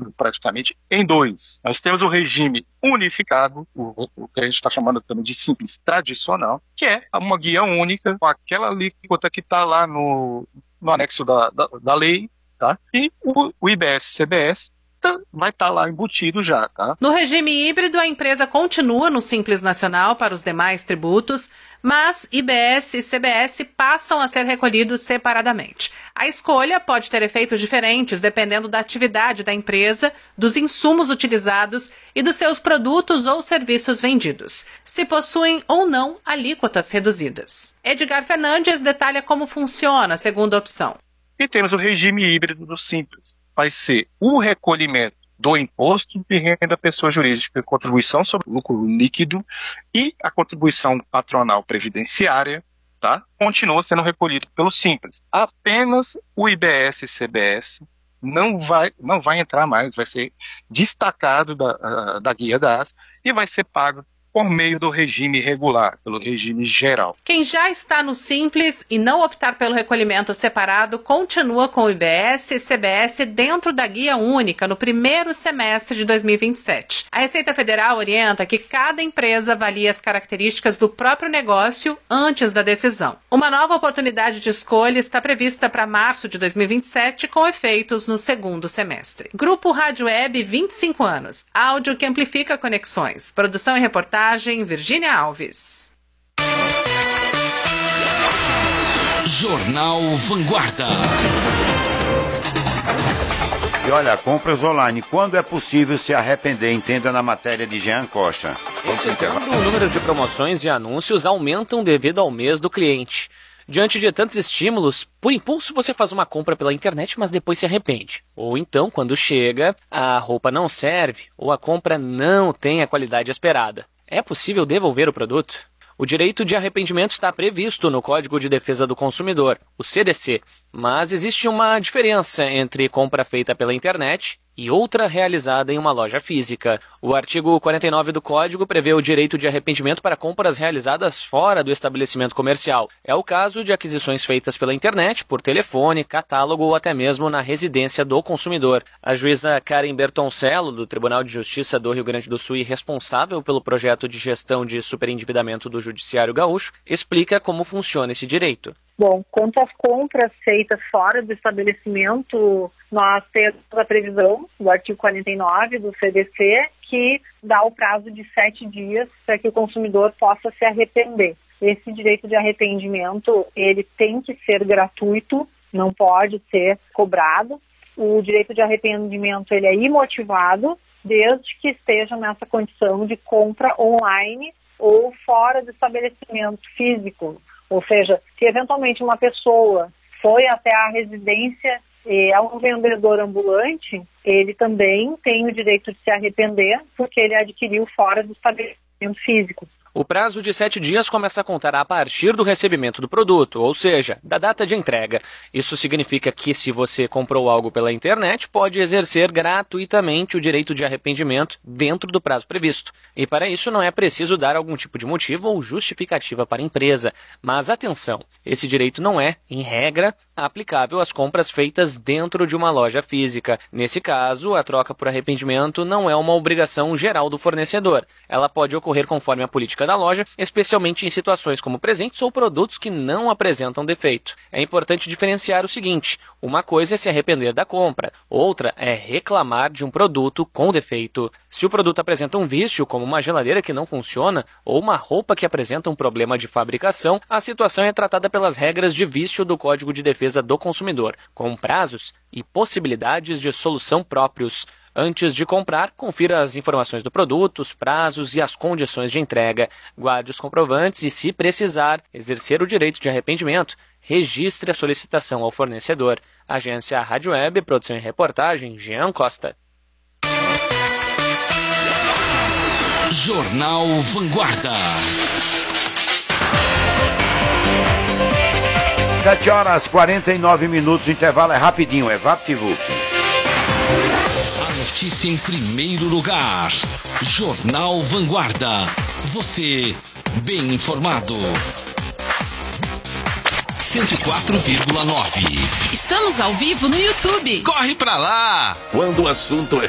dividido praticamente em dois. Nós temos o regime unificado, o que a gente está chamando também de simples tradicional, que é uma guia única com aquela alíquota que está lá no anexo da lei, tá? E o IBS-CBS vai estar lá embutido já, tá? No regime híbrido, a empresa continua no Simples Nacional para os demais tributos, mas IBS e CBS passam a ser recolhidos separadamente. A escolha pode ter efeitos diferentes dependendo da atividade da empresa, dos insumos utilizados e dos seus produtos ou serviços vendidos, se possuem ou não alíquotas reduzidas. Edgar Fernandes detalha como funciona a segunda opção. E temos o regime híbrido do Simples. Vai ser o recolhimento do imposto de renda da pessoa jurídica, contribuição sobre lucro líquido e a contribuição patronal previdenciária, tá? Continua sendo recolhido pelo Simples. Apenas o IBS e CBS não vai entrar mais, vai ser destacado da guia das e vai ser pago por meio do regime regular, pelo regime geral. Quem já está no Simples e não optar pelo recolhimento separado, continua com o IBS e CBS dentro da guia única no primeiro semestre de 2027. A Receita Federal orienta que cada empresa avalie as características do próprio negócio antes da decisão. Uma nova oportunidade de escolha está prevista para março de 2027, com efeitos no segundo semestre. Grupo Rádio Web, 25 anos. Áudio que amplifica conexões. Produção e reportagem, Virgínia Alves. Jornal Vanguarda. E olha, compras online, quando é possível se arrepender? Entenda na matéria de Jean Costa. Em setembro, o número de promoções e anúncios aumentam devido ao mês do cliente. Diante de tantos estímulos, por impulso você faz uma compra pela internet, mas depois se arrepende. Ou então, quando chega, a roupa não serve ou a compra não tem a qualidade esperada. É possível devolver o produto? O direito de arrependimento está previsto no Código de Defesa do Consumidor, o CDC, mas existe uma diferença entre compra feita pela internet e outra realizada em uma loja física. O artigo 49 do Código prevê o direito de arrependimento para compras realizadas fora do estabelecimento comercial. É o caso de aquisições feitas pela internet, por telefone, catálogo ou até mesmo na residência do consumidor. A juíza Karen Bertoncello, do Tribunal de Justiça do Rio Grande do Sul e responsável pelo projeto de gestão de superendividamento do Judiciário Gaúcho, explica como funciona esse direito. Bom, quanto às compras feitas fora do estabelecimento, nós temos a previsão do artigo 49 do CDC, que dá o prazo de 7 dias para que o consumidor possa se arrepender. Esse direito de arrependimento, ele tem que ser gratuito, não pode ser cobrado. O direito de arrependimento, ele é imotivado, desde que esteja nessa condição de compra online ou fora do estabelecimento físico. Ou seja, se eventualmente uma pessoa foi até a residência e é um vendedor ambulante, ele também tem o direito de se arrepender porque ele adquiriu fora do estabelecimento físico. O prazo de 7 dias começa a contar a partir do recebimento do produto, ou seja, da data de entrega. Isso significa que se você comprou algo pela internet, pode exercer gratuitamente o direito de arrependimento dentro do prazo previsto. E para isso não é preciso dar algum tipo de motivo ou justificativa para a empresa. Mas atenção, esse direito não é, em regra, aplicável às compras feitas dentro de uma loja física. Nesse caso, a troca por arrependimento não é uma obrigação geral do fornecedor. Ela pode ocorrer conforme a política da loja, especialmente em situações como presentes ou produtos que não apresentam defeito. É importante diferenciar o seguinte: uma coisa é se arrepender da compra, outra é reclamar de um produto com defeito. Se o produto apresenta um vício, como uma geladeira que não funciona ou uma roupa que apresenta um problema de fabricação, a situação é tratada pelas regras de vício do Código de Defesa do Consumidor, com prazos e possibilidades de solução próprios. Antes de comprar, confira as informações do produto, os prazos e as condições de entrega. Guarde os comprovantes e, se precisar exercer o direito de arrependimento, registre a solicitação ao fornecedor. Agência Rádio Web, produção e reportagem, Jean Costa. Jornal Vanguarda. 7h49, o intervalo é rapidinho, é VaptVupt. Notícia em primeiro lugar. Jornal Vanguarda. Você bem informado. 104,9. Estamos ao vivo no YouTube. Corre pra lá! Quando o assunto é